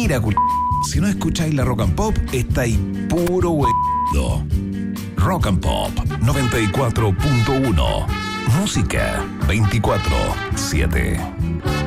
Mira, si no escucháis la Rock and Pop, estáis puro huevo. Rock and Pop 94.1. Música 24/7.